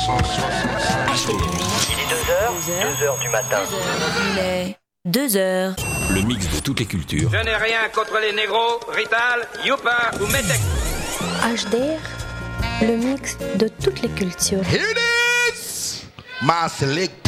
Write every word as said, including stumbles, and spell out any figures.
Il est deux heures, deux heures du matin. Il est deux heures. Le mix de toutes les cultures. Je n'ai rien contre les négros, Rital, Youpa ou Metek. H D R, le mix de toutes les cultures. Here it is, my selector.